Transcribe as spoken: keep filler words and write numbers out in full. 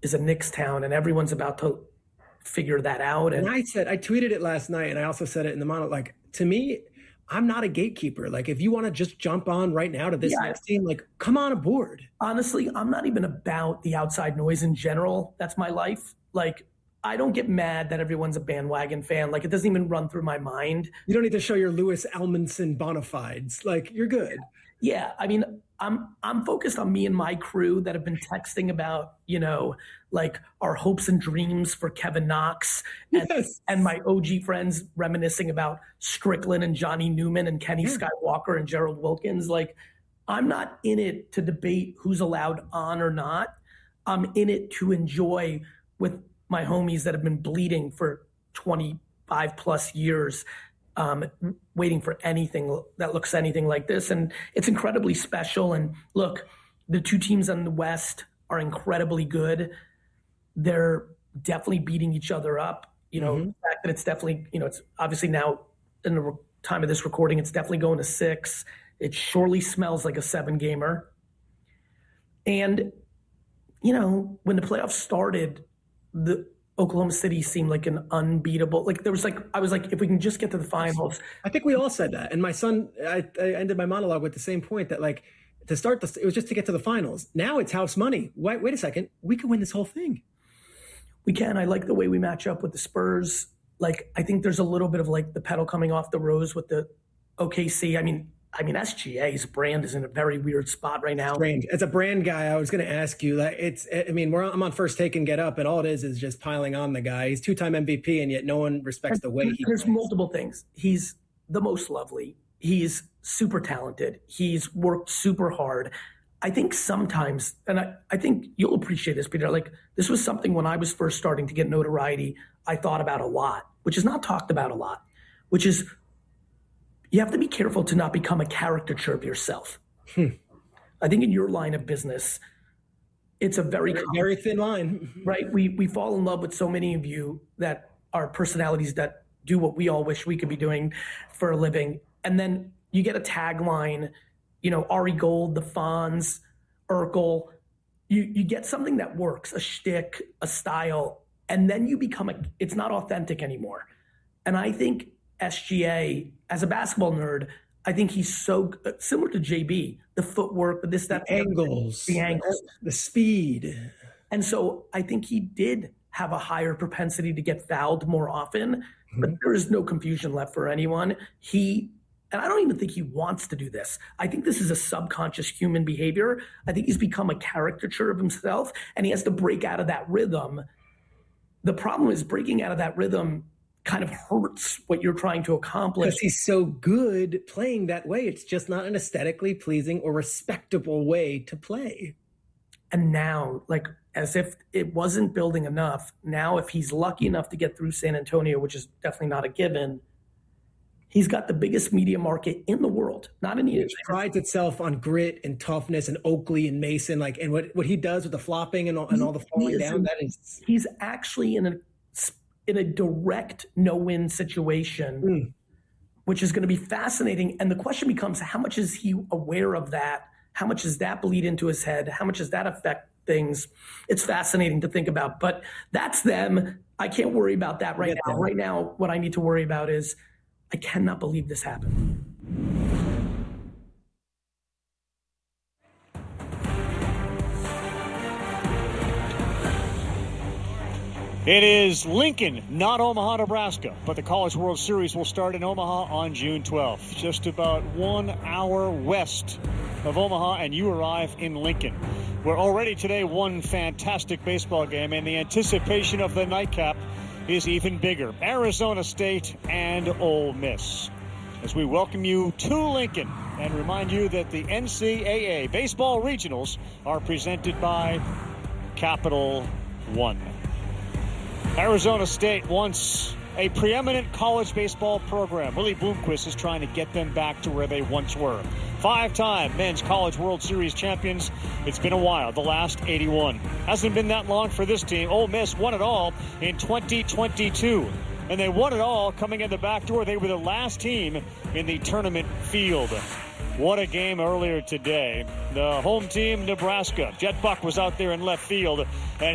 is a Knicks town, and everyone's about to figure that out. And, and I said, I tweeted it last night, and I also said it in the mono. Like, to me, I'm not a gatekeeper. Like, if you want to just jump on right now to this yeah. next team, like, come on aboard. Honestly, I'm not even about the outside noise in general. That's my life. Like, I don't get mad that everyone's a bandwagon fan. Like, it doesn't even run through my mind. You don't need to show your Louis Elmanson bona fides. Like, you're good. Yeah, I mean, I'm I'm focused on me and my crew that have been texting about, you know, like our hopes and dreams for Kevin Knox and, yes. and my O G friends reminiscing about Strickland and Johnny Newman and Kenny yeah. Skywalker and Gerald Wilkins. Like, I'm not in it to debate who's allowed on or not. I'm in it to enjoy with my homies that have been bleeding for twenty-five plus years, um, waiting for anything that looks anything like this. And it's incredibly special. And look, the two teams in the West are incredibly good. They're definitely beating each other up. You know, mm-hmm. the fact that it's definitely, you know, it's obviously now in the time of this recording, it's definitely going to six. It surely smells like a seven gamer. And, you know, when the playoffs started, the Oklahoma City seemed like an unbeatable, like there was like, I was like, if we can just get to the finals. I think we all said that. And my son, I, I ended my monologue with the same point that like to start this, it was just to get to the finals. Now it's house money. Wait, wait a second. We can win this whole thing. We can. I like the way we match up with the Spurs. Like, I think there's a little bit of like the pedal coming off the rose with the O K C. I mean, I mean, S G A's brand is in a very weird spot right now. Strange. As a brand guy, I was going to ask you that it's, I mean, we're on, I'm on First Take and Get Up, and all it is is just piling on the guy. He's two-time M V P, and yet no one respects the way he There's plays. multiple things. He's the most lovely. He's super talented. He's worked super hard. I think sometimes, and I, I think you'll appreciate this, Peter, like this was something when I was first starting to get notoriety, I thought about a lot, which is not talked about a lot, which is you have to be careful to not become a caricature of yourself. Hmm. I think in your line of business, it's a very, very, very thin line, right? We we fall in love with so many of you that are personalities that do what we all wish we could be doing for a living. And then you get a tagline, you know, Ari Gold, the Fonz, Urkel. You you get something that works, a shtick, a style, and then you become a, it's not authentic anymore. And I think S G A, as a basketball nerd, I think he's so similar to J B, the footwork, the this, that, the angles, the angles, the speed. And so I think he did have a higher propensity to get fouled more often, mm-hmm. but there is no confusion left for anyone. He, and I don't even think he wants to do this. I think this is a subconscious human behavior. I think he's become a caricature of himself, and he has to break out of that rhythm. The problem is breaking out of that rhythm kind of hurts what you're trying to accomplish. Because he's so good playing that way. It's just not an aesthetically pleasing or respectable way to play. And now, like, as if it wasn't building enough, now if he's lucky enough to get through San Antonio, which is definitely not a given, he's got the biggest media market in the world. Not in the It prides itself on grit and toughness and Oakley and Mason, like, and what, what he does with the flopping and all, and all the falling down, that is... He's actually in a in a direct no-win situation, mm. which is going to be fascinating. And the question becomes, how much is he aware of that? How much does that bleed into his head? How much does that affect things? It's fascinating to think about, but that's them. I can't worry about that right now. Them. Right now, what I need to worry about is I cannot believe this happened. It is Lincoln, not Omaha, Nebraska, but the College World Series will start in Omaha on June twelfth, just about one hour west of Omaha, and you arrive in Lincoln, where already today one fantastic baseball game, and the anticipation of the nightcap is even bigger. Arizona State and Ole Miss. As we welcome you to Lincoln and remind you that the N C double A Baseball Regionals are presented by Capital One. Arizona State wants a preeminent college baseball program. Willie Bloomquist is trying to get them back to where they once were. Five-time men's College World Series champions. It's been a while, the last eighty-one. Hasn't been that long for this team. Ole Miss won it all in twenty twenty-two. And they won it all coming in the back door. They were the last team in the tournament field. What a game earlier today. The home team, Nebraska. Jet Buck was out there in left field, and